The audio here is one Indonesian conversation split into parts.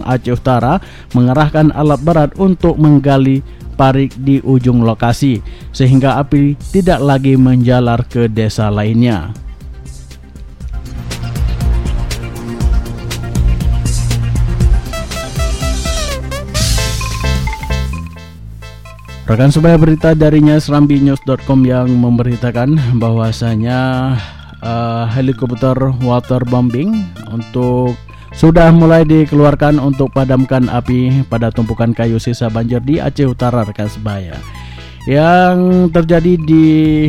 Aceh Utara mengerahkan alat berat untuk menggali parit di ujung lokasi sehingga api tidak lagi menjalar ke desa lainnya. Rekan sebaya, berita darinya serambinews.com yang memberitakan bahwasanya helikopter waterbombing sudah mulai dikeluarkan untuk padamkan api pada tumpukan kayu sisa banjir di Aceh Utara, rekan sebaya, yang terjadi di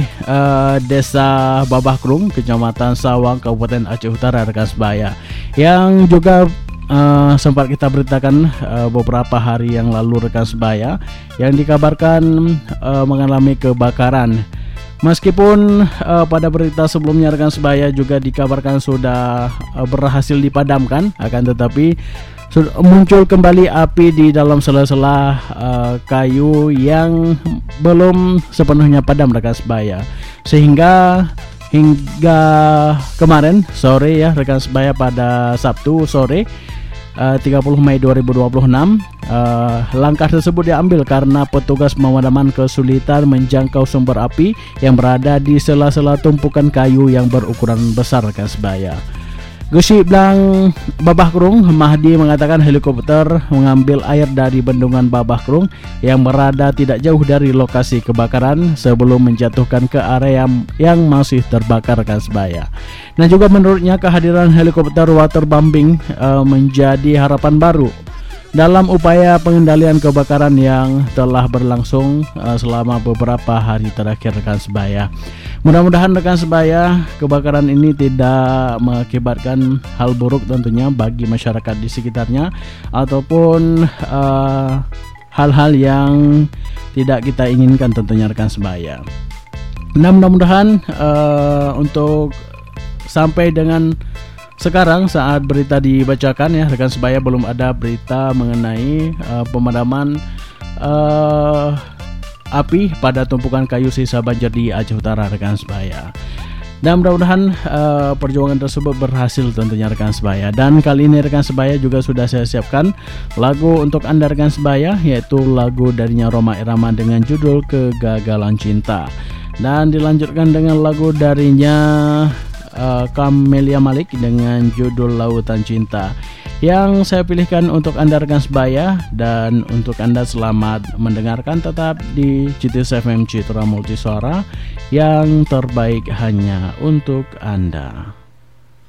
desa Babahkrung, Kecamatan Sawang, Kabupaten Aceh Utara, rekan sebaya, yang juga sempat kita beritakan beberapa hari yang lalu, rekan sebaya, yang dikabarkan mengalami kebakaran. Meskipun pada berita sebelumnya, rekan sebaya, juga dikabarkan sudah berhasil dipadamkan, akan tetapi muncul kembali api di dalam sela-sela kayu yang belum sepenuhnya padam, rekan sebaya, sehingga hingga kemarin sore ya, rekan sebaya, pada Sabtu sore 30 Mei 2026, langkah tersebut diambil karena petugas pemadaman kesulitan menjangkau sumber api yang berada di sela-sela tumpukan kayu yang berukuran besar, rekan sebaya. Gusip Blang Babahkrung Mahdi mengatakan helikopter mengambil air dari bendungan Babahkrung yang berada tidak jauh dari lokasi kebakaran sebelum menjatuhkan ke area yang masih terbakar, rekan sebaya. Nah, juga menurutnya kehadiran helikopter waterbombing menjadi harapan baru dalam upaya pengendalian kebakaran yang telah berlangsung selama beberapa hari terakhir, rekan sebaya. Mudah-mudahan, rekan sebaya, kebakaran ini tidak mengakibatkan hal buruk tentunya bagi masyarakat di sekitarnya ataupun hal-hal yang tidak kita inginkan tentunya, rekan sebaya. Nah, mudah-mudahan untuk sampai dengan sekarang saat berita dibacakan ya, rekan sebaya, belum ada berita mengenai pemadaman api pada tumpukan kayu sisa banjir di Aceh Utara, rekan sebaya. Dan mudah-mudahan perjuangan tersebut berhasil tentunya, rekan sebaya. Dan kali ini, rekan sebaya, juga sudah saya siapkan lagu untuk Anda, rekan sebaya, yaitu lagu darinya Rhoma Irama dengan judul Kegagalan Cinta. Dan dilanjutkan dengan lagu darinya Camelia Malik dengan judul Lautan Cinta, yang saya pilihkan untuk Anda, rekan sebaya. Dan untuk Anda, selamat mendengarkan tetap di CITIS FM Citra Multisuara, yang terbaik hanya untuk Anda.